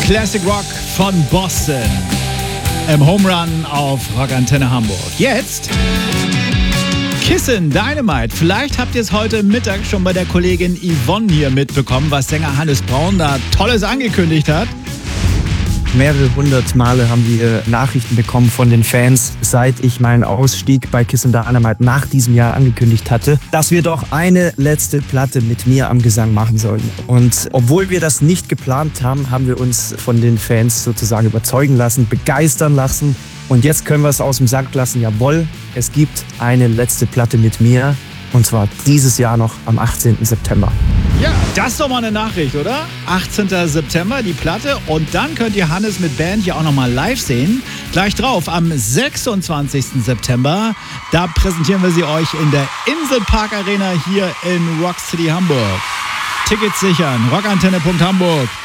Classic Rock von Boston im Home Run auf Rockantenne Hamburg. Jetzt Kissin' Dynamite. Vielleicht habt ihr es heute Mittag schon bei der Kollegin Yvonne hier mitbekommen, was Sänger Hannes Braun da Tolles angekündigt hat. Mehrere hundert Male haben wir Nachrichten bekommen von den Fans, seit ich meinen Ausstieg bei Kissin' Dynamite nach diesem Jahr angekündigt hatte, dass wir doch eine letzte Platte mit mir am Gesang machen sollen. Und obwohl wir das nicht geplant haben, haben wir uns von den Fans sozusagen überzeugen lassen, begeistern lassen. Und jetzt können wir es aus dem Sack lassen. Jawohl, es gibt eine letzte Platte mit mir. Und zwar dieses Jahr noch am 18. September. Ja, das ist doch mal eine Nachricht, oder? 18. September, die Platte. Und dann könnt ihr Hannes mit Band ja auch nochmal live sehen. Gleich drauf, am 26. September. Da präsentieren wir sie euch in der Inselpark Arena hier in Rock City Hamburg. Tickets sichern, rockantenne.hamburg.